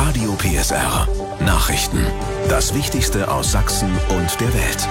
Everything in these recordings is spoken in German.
Radio PSR. Nachrichten. Das Wichtigste aus Sachsen und der Welt.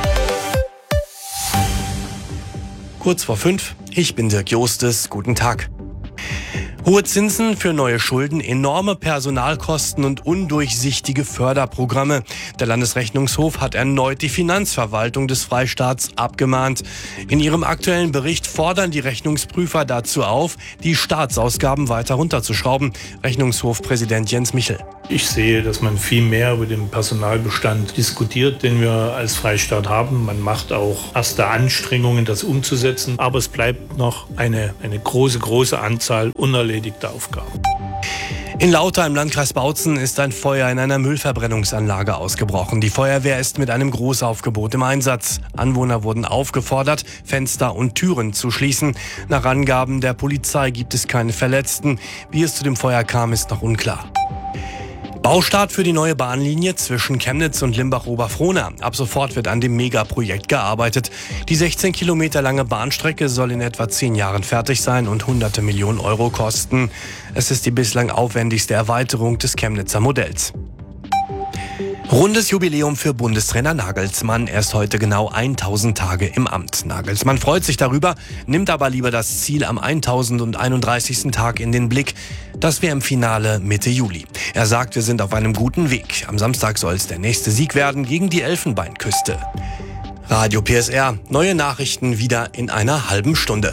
Kurz vor 5, ich bin Dirk Jostes, guten Tag. Hohe Zinsen für neue Schulden, enorme Personalkosten und undurchsichtige Förderprogramme. Der Landesrechnungshof hat erneut die Finanzverwaltung des Freistaats abgemahnt. In ihrem aktuellen Bericht fordern die Rechnungsprüfer dazu auf, die Staatsausgaben weiter runterzuschrauben. Rechnungshofpräsident Jens Michel. Ich sehe, dass man viel mehr über den Personalbestand diskutiert, den wir als Freistaat haben. Man macht auch erste Anstrengungen, das umzusetzen. Aber es bleibt noch eine große Anzahl unerledigter Aufgaben. In Lauter im Landkreis Bautzen ist ein Feuer in einer Müllverbrennungsanlage ausgebrochen. Die Feuerwehr ist mit einem Großaufgebot im Einsatz. Anwohner wurden aufgefordert, Fenster und Türen zu schließen. Nach Angaben der Polizei gibt es keine Verletzten. Wie es zu dem Feuer kam, ist noch unklar. Baustart für die neue Bahnlinie zwischen Chemnitz und Limbach-Oberfrohna. Ab sofort wird an dem Megaprojekt gearbeitet. Die 16 Kilometer lange Bahnstrecke soll in etwa 10 Jahren fertig sein und hunderte Millionen Euro kosten. Es ist die bislang aufwendigste Erweiterung des Chemnitzer Modells. Rundes Jubiläum für Bundestrainer Nagelsmann. Er ist heute genau 1000 Tage im Amt. Nagelsmann freut sich darüber, nimmt aber lieber das Ziel am 1031. Tag in den Blick. Das wäre im Finale Mitte Juli. Er sagt, wir sind auf einem guten Weg. Am Samstag soll es der nächste Sieg werden gegen die Elfenbeinküste. Radio PSR. Neue Nachrichten wieder in einer halben Stunde.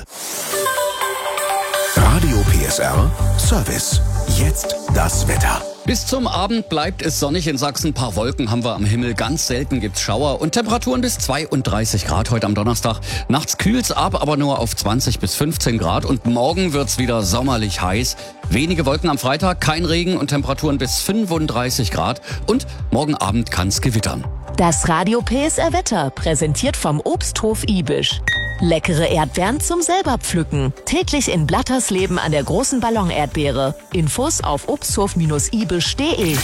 Radio PSR Service. Jetzt das Wetter. Bis zum Abend bleibt es sonnig in Sachsen. Ein paar Wolken haben wir am Himmel. Ganz selten gibt's Schauer und Temperaturen bis 32 Grad heute am Donnerstag. Nachts kühlt's ab, aber nur auf 20 bis 15 Grad. Und morgen wird's wieder sommerlich heiß. Wenige Wolken am Freitag, kein Regen und Temperaturen bis 35 Grad. Und morgen Abend kann's gewittern. Das Radio PSR Wetter präsentiert vom Obsthof Ibisch. Leckere Erdbeeren zum selber pflücken. Täglich in Blattersleben an der großen Ballon-Erdbeere. Infos auf obsthof-ibisch.de.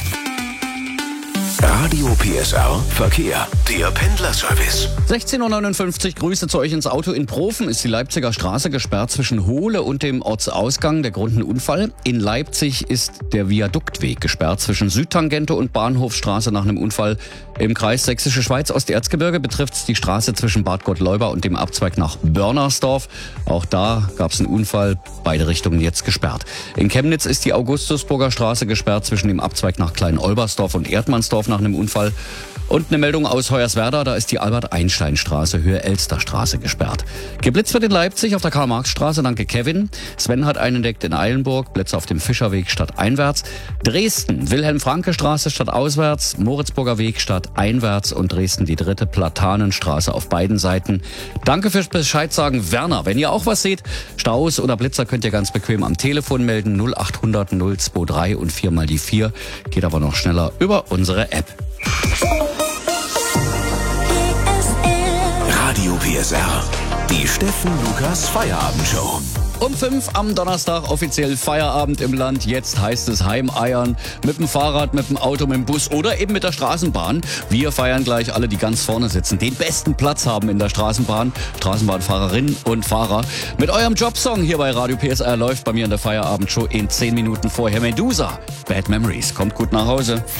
Radio PSR Verkehr. Der Pendlerservice. 16:59 Uhr, Grüße zu euch ins Auto. In Profen ist die Leipziger Straße gesperrt zwischen Hohle und dem Ortsausgang. Der Grund ein Unfall. In Leipzig ist der Viaduktweg gesperrt zwischen Südtangente und Bahnhofstraße nach einem Unfall. Im Kreis Sächsische Schweiz Osterzgebirge betrifft es die Straße zwischen Bad Gottleuba und dem Abzweig nach Börnersdorf. Auch da gab es einen Unfall. Beide Richtungen jetzt gesperrt. In Chemnitz ist die Augustusburger Straße gesperrt zwischen dem Abzweig nach Klein-Olbersdorf und Erdmannsdorf nach einem Unfall. Und eine Meldung aus Hoyerswerda, da ist die Albert-Einstein-Straße, Höhe Elsterstraße gesperrt. Geblitzt wird in Leipzig auf der Karl-Marx-Straße, danke Kevin. Sven hat einen entdeckt in Eilenburg, Blitze auf dem Fischerweg statt einwärts. Dresden, Wilhelm-Franke-Straße statt auswärts, Moritzburger Weg statt einwärts und Dresden die 3. Platanenstraße auf beiden Seiten. Danke fürs Bescheid sagen, Werner. Wenn ihr auch was seht, Staus oder Blitzer könnt ihr ganz bequem am Telefon melden, 0800 023 und 4 mal die 4. Geht aber noch schneller über unsere App. Radio PSR. Die Steffen Lukas Feierabendshow. Um 5 am Donnerstag offiziell Feierabend im Land. Jetzt heißt es Heimeiern. Mit dem Fahrrad, mit dem Auto, mit dem Bus oder eben mit der Straßenbahn. Wir feiern gleich alle, die ganz vorne sitzen, den besten Platz haben in der Straßenbahn. Straßenbahnfahrerinnen und Fahrer. Mit eurem Jobsong hier bei Radio PSR läuft bei mir in der Feierabendshow in 10 Minuten vorher Medusa. Bad Memories. Kommt gut nach Hause.